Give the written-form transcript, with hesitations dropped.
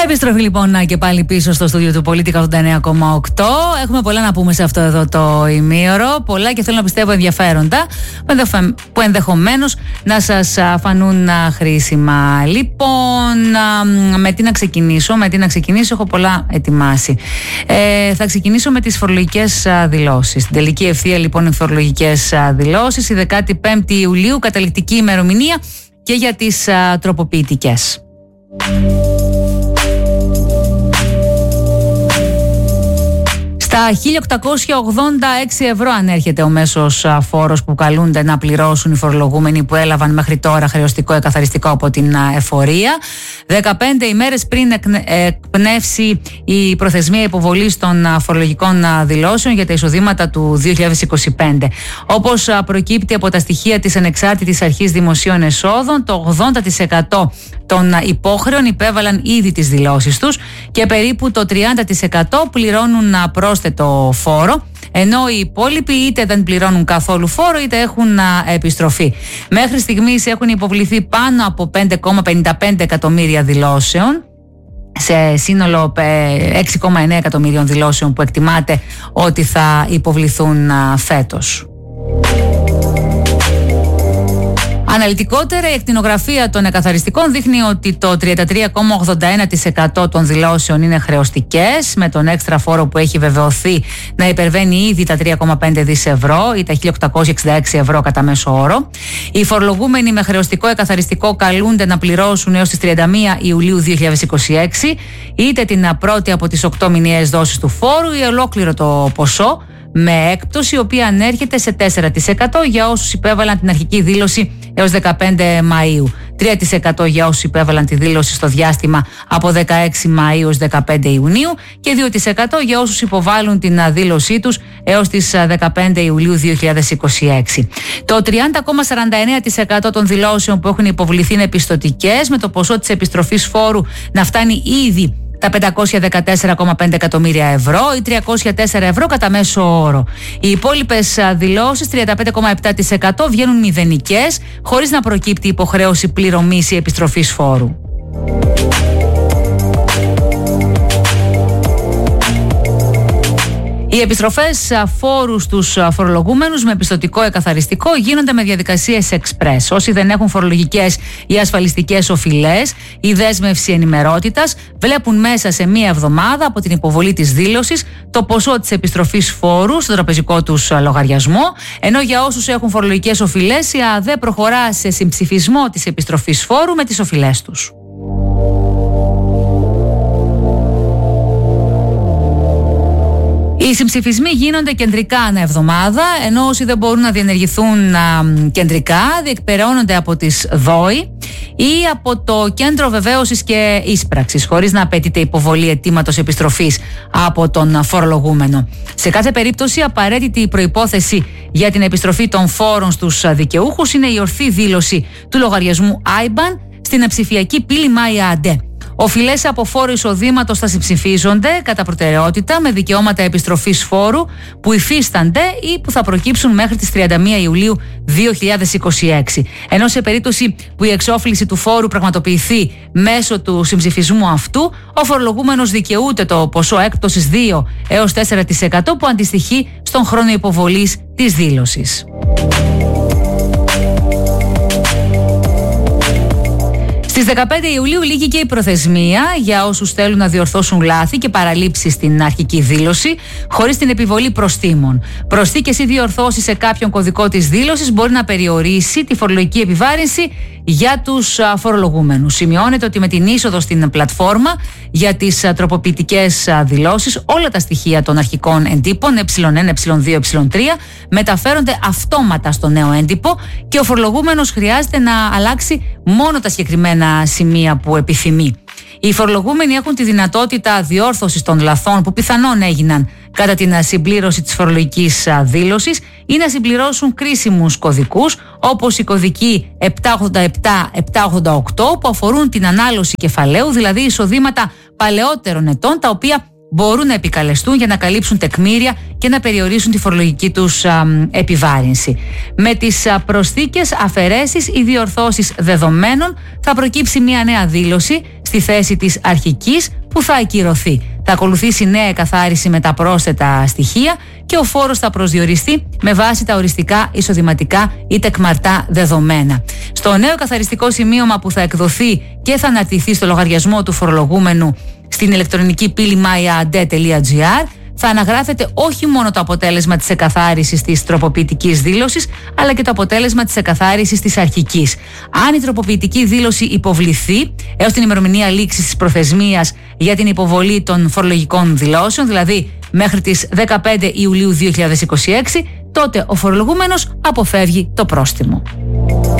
Επιστροφή λοιπόν και πάλι πίσω στο στούντιο του Πολίτικα 89,8. Έχουμε πολλά να πούμε σε αυτό εδώ το ημίωρο. Πολλά και θέλω να πιστεύω ενδιαφέροντα που ενδεχομένως να σας φανούν χρήσιμα. Λοιπόν, με τι να ξεκινήσω, έχω πολλά ετοιμάσει. Θα ξεκινήσω με τις φορολογικές δηλώσεις. Στην τελική ευθεία λοιπόν οι φορολογικές δηλώσεις. Η 15η Ιουλίου, καταληκτική ημερομηνία και για τις τροποποιητικές. Στα 1.886 ευρώ ανέρχεται ο μέσος φόρος που καλούνται να πληρώσουν οι φορολογούμενοι που έλαβαν μέχρι τώρα χρεωστικό εκαθαριστικό από την εφορία. 15 ημέρες πριν εκπνεύσει η προθεσμία υποβολής των φορολογικών δηλώσεων για τα εισοδήματα του 2025. Όπως προκύπτει από τα στοιχεία της Ανεξάρτητης Αρχής Δημοσίων Εσόδων, το 80% των υπόχρεων υπέβαλαν ήδη τις δηλώσεις τους και περίπου το 30% πληρώνουν πρόσθετο φόρο, ενώ οι υπόλοιποι είτε δεν πληρώνουν καθόλου φόρο είτε έχουν επιστροφή. Μέχρι στιγμής έχουν υποβληθεί πάνω από 5,55 εκατομμύρια δηλώσεων, σε σύνολο 6,9 εκατομμύριων δηλώσεων που εκτιμάται ότι θα υποβληθούν φέτος. Αναλυτικότερα, η εκτινογραφία των εκαθαριστικών δείχνει ότι το 33,81% των δηλώσεων είναι χρεωστικές, με τον έξτρα φόρο που έχει βεβαιωθεί να υπερβαίνει ήδη τα 3,5 δις ευρώ ή τα 1.866 ευρώ κατά μέσο όρο. Οι φορολογούμενοι με χρεωστικό εκαθαριστικό καλούνται να πληρώσουν έως τις 31 Ιουλίου 2026 είτε την πρώτη από τις 8 μηνιαίες δόσεις του φόρου ή ολόκληρο το ποσό, με έκπτωση η οποία ανέρχεται σε 4% για όσους υπέβαλαν την αρχική δήλωση έως 15 Μαΐου, 3% για όσους υπέβαλαν τη δήλωση στο διάστημα από 16 Μαΐου έως 15 Ιουνίου και 2% για όσους υποβάλλουν την δήλωσή τους έως τις 15 Ιουλίου 2026. Το 30,49% των δηλώσεων που έχουν υποβληθεί είναι πιστωτικές, με το ποσό της επιστροφής φόρου να φτάνει ήδη τα 514,5 εκατομμύρια ευρώ ή 304 ευρώ κατά μέσο όρο. Οι υπόλοιπες δηλώσεις, 35,7%, βγαίνουν μηδενικές, χωρίς να προκύπτει υποχρέωση πληρωμής ή επιστροφής φόρου. Οι επιστροφές φόρου στους φορολογούμενους με πιστωτικό εκαθαριστικό γίνονται με διαδικασίες express. Όσοι δεν έχουν φορολογικές ή ασφαλιστικές οφειλές ή δέσμευση ενημερότητας, βλέπουν μέσα σε μία εβδομάδα από την υποβολή της δήλωσης το ποσό της επιστροφής φόρου στον τραπεζικό τους λογαριασμό, ενώ για όσους έχουν φορολογικές οφειλές η ΑΔΕ προχωρά σε συμψηφισμό της επιστροφής φόρου με τις οφειλές τους. Οι συμψηφισμοί γίνονται κεντρικά ανά εβδομάδα, ενώ όσοι δεν μπορούν να διενεργηθούν κεντρικά διεκπεραιώνονται από τις ΔΟΗ ή από το Κέντρο Βεβαίωσης και Ίσπραξης, χωρίς να απαιτείται υποβολή αιτήματος επιστροφής από τον φορολογούμενο. Σε κάθε περίπτωση, απαραίτητη προϋπόθεση για την επιστροφή των φόρων στους δικαιούχους είναι η ορθή δήλωση του λογαριασμού IBAN στην ψηφιακή πύλη MyAD. Οφειλές από φόρο εισοδήματος θα συμψηφίζονται κατά προτεραιότητα με δικαιώματα επιστροφής φόρου που υφίστανται ή που θα προκύψουν μέχρι τις 31 Ιουλίου 2026. Ενώ σε περίπτωση που η εξόφληση του φόρου πραγματοποιηθεί μέσω του συμψηφισμού αυτού, ο φορολογούμενος δικαιούται το ποσό έκπτωσης 2 έως 4% που αντιστοιχεί στον χρόνο υποβολής της δήλωσης. Στις 15 Ιουλίου λήγει και η προθεσμία για όσους θέλουν να διορθώσουν λάθη και παραλήψεις στην αρχική δήλωση χωρίς την επιβολή προστίμων. Προσθήκες ή διορθώσεις σε κάποιον κωδικό της δήλωσης μπορεί να περιορίσει τη φορολογική επιβάρυνση για τους φορολογούμενους. Σημειώνεται ότι με την είσοδο στην πλατφόρμα για τις τροποποιητικές δηλώσεις, όλα τα στοιχεία των αρχικών εντύπων ε1, ε2, ε3 μεταφέρονται αυτόματα στο νέο έντυπο και ο φορολογούμενος χρειάζεται να αλλάξει μόνο τα συγκεκριμένα σημεία που επιθυμεί. Οι φορολογούμενοι έχουν τη δυνατότητα διόρθωσης των λαθών που πιθανόν έγιναν κατά την συμπλήρωση της φορολογικής δήλωσης ή να συμπληρώσουν κρίσιμους κωδικούς όπως οι κωδικοί 787-788 που αφορούν την ανάλωση κεφαλαίου, δηλαδή εισοδήματα παλαιότερων ετών τα οποία μπορούν να επικαλεστούν για να καλύψουν τεκμήρια και να περιορίσουν τη φορολογική τους επιβάρυνση. Με τις προσθήκες, αφαιρέσεις ή διορθώσεις δεδομένων θα προκύψει μια νέα δήλωση στη στη θέση της αρχικής που θα ακυρωθεί. Θα ακολουθήσει νέα εκαθάριση με τα πρόσθετα στοιχεία και ο φόρος θα προσδιοριστεί με βάση τα οριστικά, εισοδηματικά ή τεκμαρτά δεδομένα. Στο νέο καθαριστικό σημείωμα που θα εκδοθεί και θα αναρτηθεί στο λογαριασμό του φορολογούμενου στην ηλεκτρονική πύλη myaade.gr θα αναγράφεται όχι μόνο το αποτέλεσμα της εκαθάρισης της τροποποιητικής δήλωσης, αλλά και το αποτέλεσμα της εκαθάρισης της αρχικής. Αν η τροποποιητική δήλωση υποβληθεί έως την ημερομηνία λήξης της προθεσμίας για την υποβολή των φορολογικών δηλώσεων, δηλαδή μέχρι τις 15 Ιουλίου 2026, τότε ο φορολογούμενος αποφεύγει το πρόστιμο.